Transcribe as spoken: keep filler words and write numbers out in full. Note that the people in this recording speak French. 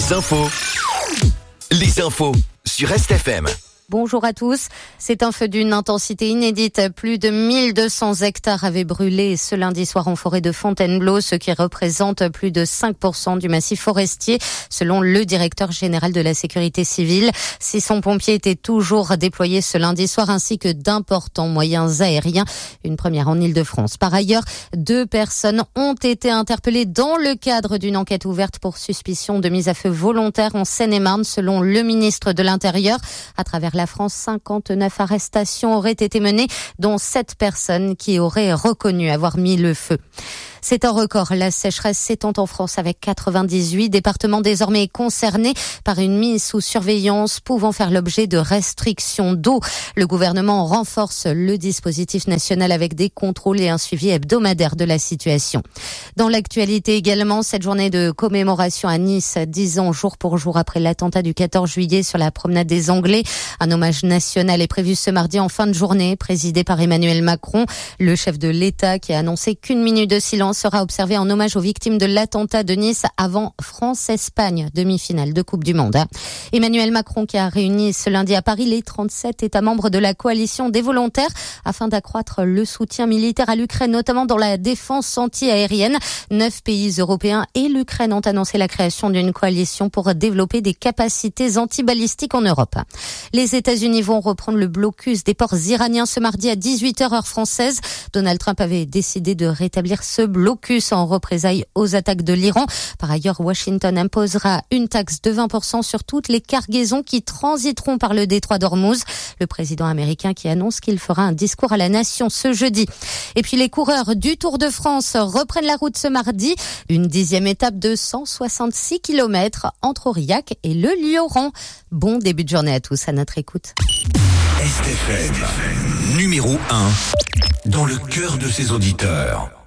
les infos. Les infos sur Est F M. Bonjour à tous. C'est un feu d'une intensité inédite. Plus de mille deux cents hectares avaient brûlé ce lundi soir en forêt de Fontainebleau, ce qui représente plus de cinq pour cent du massif forestier, selon le directeur général de la sécurité civile. six cents pompiers étaient toujours déployés ce lundi soir, ainsi que d'importants moyens aériens. Une première en Île-de-France. Par ailleurs, deux personnes ont été interpellées dans le cadre d'une enquête ouverte pour suspicion de mise à feu volontaire en Seine-et-Marne, selon le ministre de l'Intérieur. À travers la France, cinquante-neuf arrestations auraient été menées, dont sept personnes qui auraient reconnu avoir mis le feu. C'est un record. La sécheresse s'étend en France avec quatre-vingt-dix-huit départements désormais concernés par une mise sous surveillance pouvant faire l'objet de restrictions d'eau. Le gouvernement renforce le dispositif national avec des contrôles et un suivi hebdomadaire de la situation. Dans l'actualité également, cette journée de commémoration à Nice, dix ans jour pour jour après l'attentat du quatorze juillet sur la promenade des Anglais. Un hommage national est prévu ce mardi en fin de journée, présidé par Emmanuel Macron, le chef de l'État qui a annoncé qu'une minute de silence sera observé en hommage aux victimes de l'attentat de Nice avant France-Espagne, demi-finale de Coupe du Monde. Emmanuel Macron qui a réuni ce lundi à Paris les trente-sept États membres de la coalition des volontaires afin d'accroître le soutien militaire à l'Ukraine, notamment dans la défense anti-aérienne. Neuf pays européens et l'Ukraine ont annoncé la création d'une coalition pour développer des capacités antibalistiques en Europe. Les États-Unis vont reprendre le blocus des ports iraniens ce mardi à dix-huit heures heure française. Donald Trump avait décidé de rétablir ce blocus blocus en représailles aux attaques de l'Iran. Par ailleurs, Washington imposera une taxe de vingt pour cent sur toutes les cargaisons qui transiteront par le détroit d'Ormuz. Le président américain qui annonce qu'il fera un discours à la nation ce jeudi. Et puis les coureurs du Tour de France reprennent la route ce mardi. Une dixième étape de cent soixante-six kilomètres entre Aurillac et le Lioran. Bon début de journée à tous, à notre écoute. Est F M, numéro un, dans le cœur de ses auditeurs.